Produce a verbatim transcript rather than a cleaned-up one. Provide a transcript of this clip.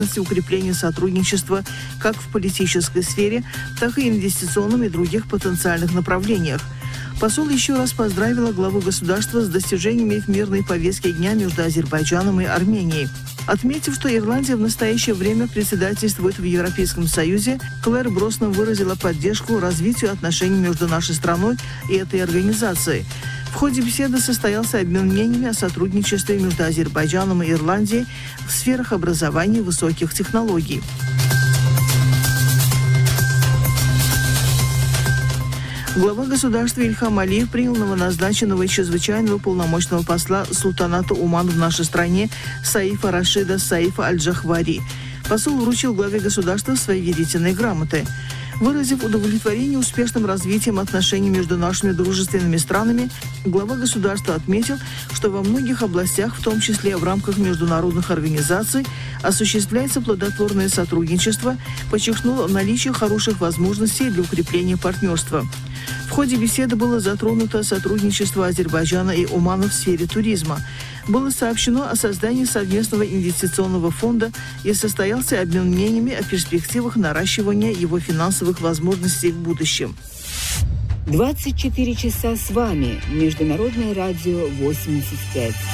укрепления сотрудничества как в политической сфере, так и инвестиционном и других потенциальных направлениях. Посол еще раз поздравила главу государства с достижениями в мирной повестке дня между Азербайджаном и Арменией. Отметив, что Ирландия в настоящее время председательствует в Европейском Союзе, Клэр Броснам выразила поддержку развитию отношений между нашей страной и этой организацией. В ходе беседы состоялся обмен мнениями о сотрудничестве между Азербайджаном и Ирландией в сферах образования и высоких технологий. Глава государства Ильхам Алиев принял новоназначенного и чрезвычайного полномочного посла султаната Оман в нашей стране Саифа Рашида Саифа Аль-Джахвари. Посол вручил главе государства свои верительные грамоты. Выразив удовлетворение успешным развитием отношений между нашими дружественными странами, глава государства отметил, что во многих областях, в том числе в рамках международных организаций, осуществляется плодотворное сотрудничество, подчеркнул наличие хороших возможностей для укрепления партнерства. В ходе беседы было затронуто сотрудничество Азербайджана и Омана в сфере туризма. Было сообщено о создании совместного инвестиционного фонда и состоялся обмен мнениями о перспективах наращивания его финансовых возможностей в будущем. двадцать четыре часа с вами. Международное радио восемьдесят пять.